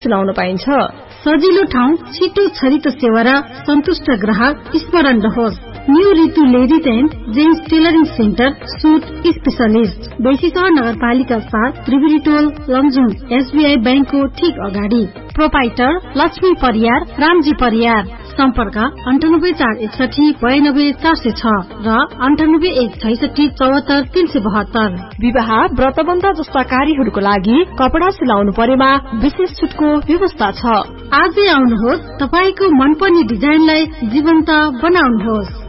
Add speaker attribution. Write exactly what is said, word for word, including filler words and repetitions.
Speaker 1: सिलाउन पाइन्छ।
Speaker 2: सजिलो ठाउँ, छिटो छरितो सेवा र सन्तुष्ट ग्राहक स्मरण रहोस्। New Ritu ladies and gents tailoring centre, suit specialist, Besisahar नगरपालिका साथ, त्रिवेणी टोल, लमजुङ, एसबीआई बैंकको ठीक अगाडि। प्रोपाइटर लक्ष्मी परियार, रामजी परियार। सम्पर्क अन्ठानब्बे चार एकसठी बयानब्बे चार सय छ र अन्ठानब्बे एक छैसठी चौहत्तर तीन सय बहत्तर।
Speaker 1: विवाह, व्रतबन्ध जस्ता कार्यहरूको लागि कपडा सिलाउनु परेमा विशेष छुटको व्यवस्था छ।
Speaker 2: आजै आउनुहोस्, तपाईको मनपर्ने डिजाइनलाई जीवन्त बनाउनुहोस्।